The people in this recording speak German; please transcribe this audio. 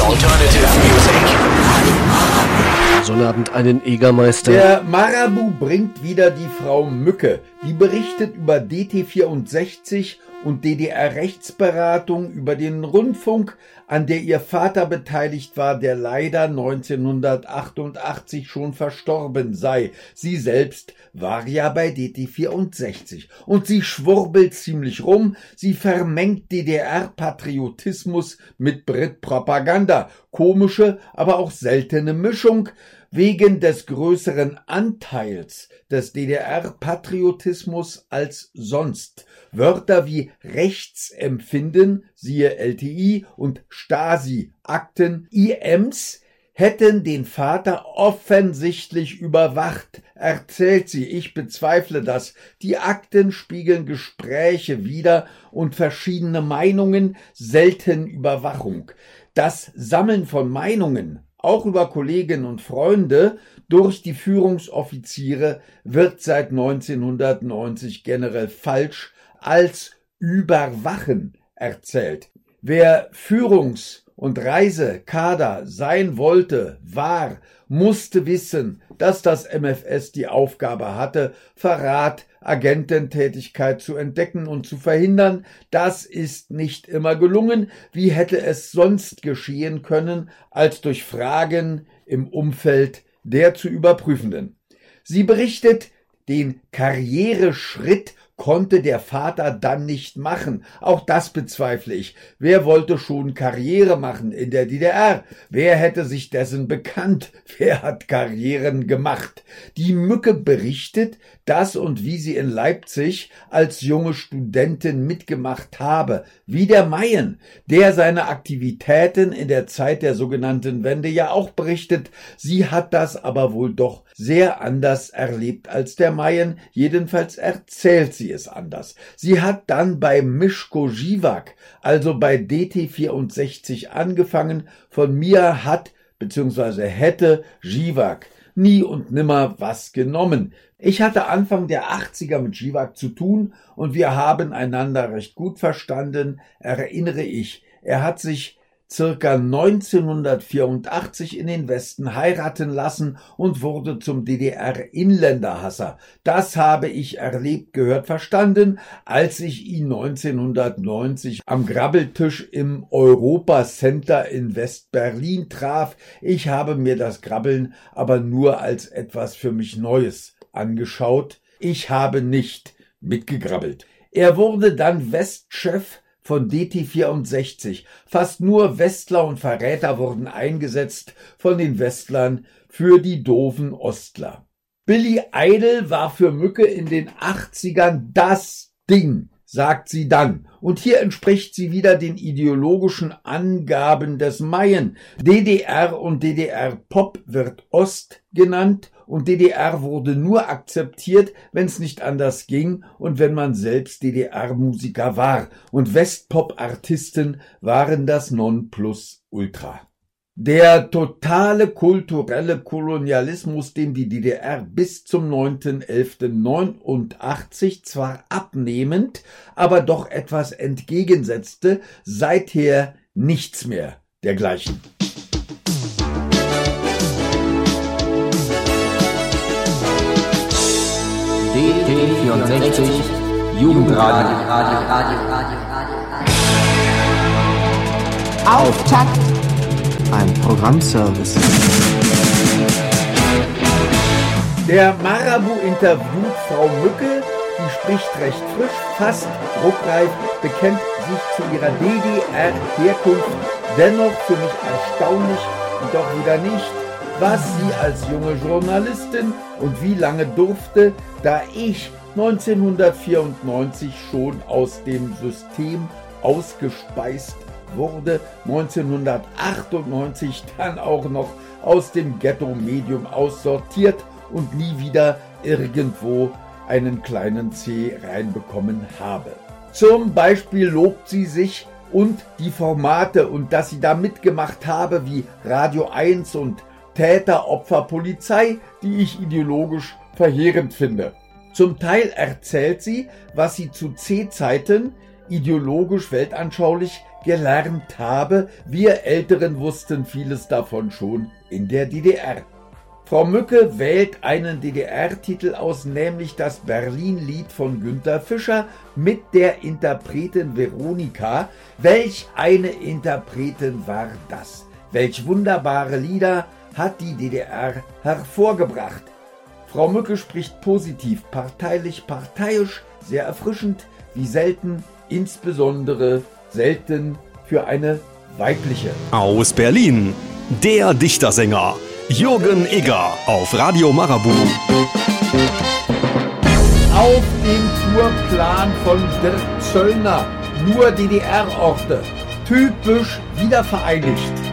Alternative music. So einen Abend einen Egermeister. Der Marabu bringt wieder die Frau Mücke. Die berichtet über DT64 und DDR-Rechtsberatung, über den Rundfunk, an der ihr Vater beteiligt war, der leider 1988 schon verstorben sei. Sie selbst war ja bei DT64. Und sie schwurbelt ziemlich rum, sie vermengt DDR-Patriotismus mit Brit-Propaganda. Komische, aber auch seltene Mischung. Wegen des größeren Anteils des DDR-Patriotismus als sonst. Wörter wie Rechtsempfinden, siehe LTI, und Stasi-Akten, IMs, hätten den Vater offensichtlich überwacht, erzählt sie. Ich bezweifle das. Die Akten spiegeln Gespräche wider und verschiedene Meinungen, selten Überwachung. Das Sammeln von Meinungen, auch über Kollegen und Freunde, durch die Führungsoffiziere wird seit 1990 generell falsch als Überwachen erzählt. Wer Führungs- und Reisekader sein wollte, musste wissen, dass das MfS die Aufgabe hatte, Verrat, Agententätigkeit zu entdecken und zu verhindern. Das ist nicht immer gelungen. Wie hätte es sonst geschehen können, als durch Fragen im Umfeld der zu Überprüfenden? Sie berichtet, den Karriereschritt konnte der Vater dann nicht machen. Auch das bezweifle ich. Wer wollte schon Karriere machen in der DDR? Wer hätte sich dessen bekannt? Wer hat Karrieren gemacht? Die Mücke berichtet, dass und wie sie in Leipzig als junge Studentin mitgemacht habe, wie der Mayen, der seine Aktivitäten in der Zeit der sogenannten Wende ja auch berichtet. Sie hat das aber wohl doch sehr anders erlebt als der Mayen. Jedenfalls erzählt sie es anders. Sie hat dann bei Mischko Žižák, also bei DT64 angefangen. Von mir hat bzw. hätte Žižák nie und nimmer was genommen. Ich hatte Anfang der 80er mit Žižák zu tun und wir haben einander recht gut verstanden, erinnere ich. Er hat sich circa 1984 in den Westen heiraten lassen und wurde zum DDR-Inländerhasser. Das habe ich erlebt, gehört, verstanden, als ich ihn 1990 am Grabbeltisch im Europa Center in West-Berlin traf. Ich habe mir das Grabbeln aber nur als etwas für mich Neues angeschaut. Ich habe nicht mitgegrabbelt. Er wurde dann Westchef von DT64. Fast nur Westler und Verräter wurden eingesetzt von den Westlern für die doofen Ostler. Billy Idol war für Mücke in den 80ern das Ding, sagt sie dann. Und hier entspricht sie wieder den ideologischen Angaben des Mayen. DDR und DDR-Pop wird Ost genannt und DDR wurde nur akzeptiert, wenn es nicht anders ging und wenn man selbst DDR-Musiker war. Und Westpop-Artisten waren das Nonplusultra. Der totale kulturelle Kolonialismus, dem die DDR bis zum 9.11.89 zwar abnehmend, aber doch etwas entgegensetzte, seither nichts mehr dergleichen. DT64 Jugendradio. Auftakt. Ein Programmservice. Der Marabu interviewt Frau Mücke, die spricht recht frisch, fast ruckreif, bekennt sich zu ihrer DDR-Herkunft, dennoch für mich erstaunlich und doch wieder nicht, was sie als junge Journalistin und wie lange durfte, da ich 1994 schon aus dem System ausgespeist wurde, 1998 dann auch noch aus dem Ghetto-Medium aussortiert und nie wieder irgendwo einen kleinen C reinbekommen habe. Zum Beispiel lobt sie sich und die Formate und dass sie da mitgemacht habe wie Radio 1 und Täter, Opfer, Polizei, die ich ideologisch verheerend finde. Zum Teil erzählt sie, was sie zu C-Zeiten ideologisch weltanschaulich gelernt habe. Wir Älteren wussten vieles davon schon in der DDR. Frau Mücke wählt einen DDR-Titel aus, nämlich das Berlin-Lied von Günter Fischer mit der Interpretin Veronika. Welch eine Interpretin war das? Welch wunderbare Lieder hat die DDR hervorgebracht? Frau Mücke spricht positiv, parteilich, parteiisch, sehr erfrischend, wie selten, insbesondere selten für eine weibliche. Aus Berlin, der Dichtersänger Jürgen Egger auf Radio Marabout. Auf dem Tourplan von Dirk Zöllner nur DDR-Orte, typisch wiedervereinigt.